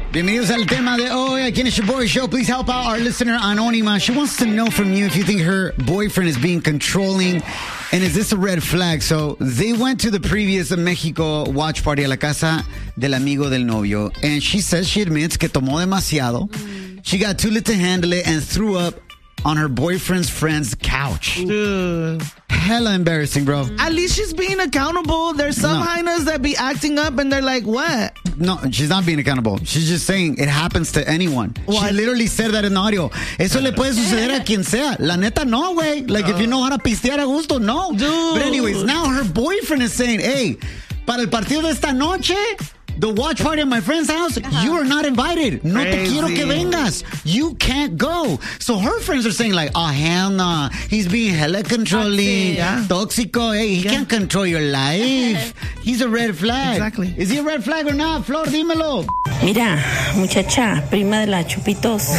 Bienvenidos al tema de hoy. Aquí en It's Your Boy Show. Please help out our listener Anónima. She wants to know from you if you think her boyfriend is being controlling, and is this a red flag? So they went to the previous Mexico watch party a la casa del amigo del novio, and she says she admits que tomó demasiado. She got too lit to handle it and threw up on her boyfriend's friend's couch. Dude. Hella embarrassing, bro. At least she's being accountable. There's some hyenas that be acting up and they're like, what? No, she's not being accountable. She's just saying it happens to anyone. What? She literally said that in the audio. Eso le puede suceder a quien sea. La neta, no, güey. Like, if you know how to pistear a gusto, no. Dude. But anyways, now her boyfriend is saying, hey, para el partido de esta noche, the watch party at my friend's house, you are not invited. No te quiero que vengas. You can't go. So her friends are saying like, oh, hell no. He's being hella controlling. Tóxico. Hey, he can't control your life. He's a red flag. Exactly. Is he a red flag or not? Flor, dímelo. Mira, muchacha, prima de la Chupitos.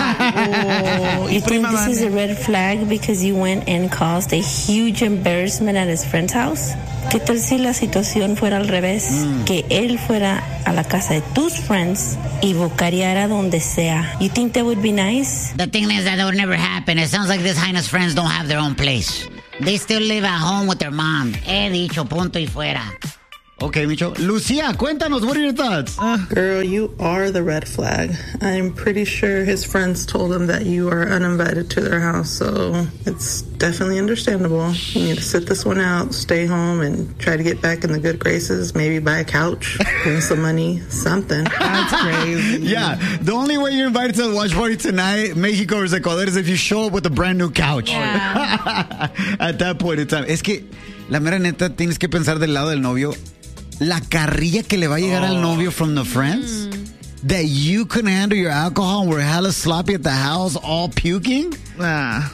You think this is a red flag because you went and caused a huge embarrassment at his friend's house? ¿Qué tal si la situación fuera al revés? Que él fuera a la casa de tus friends y bocareara donde sea. You think that would be nice? The thing is that would never happen. It sounds like this highness friends don't have their own place. They still live at home with their mom. He dicho, punto y fuera. Okay, Micho. Lucia, cuéntanos, what are your thoughts? Girl, you are the red flag. I'm pretty sure his friends told him that you are uninvited to their house, so it's definitely understandable. You need to sit this one out, stay home, and try to get back in the good graces. Maybe buy a couch, win some money, something. That's crazy. Yeah, the only way you're invited to the watch party tonight, Mexico or Ecuador, is if you show up with a brand new couch. Yeah. At that point in time. Es que, la mera neta, tienes que pensar del lado del novio. La carrilla que le va a llegar al novio from the friends. That you couldn't handle your alcohol and were hella sloppy at the house, all puking.